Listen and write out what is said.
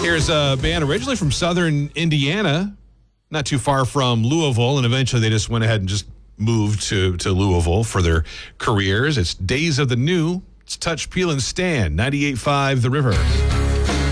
Here's a band originally from southern Indiana, not too far from Louisville, and eventually they just went ahead and just moved to Louisville for their careers. It's Days of the New. It's Touch, Peel, and Stand, 98.5 The River.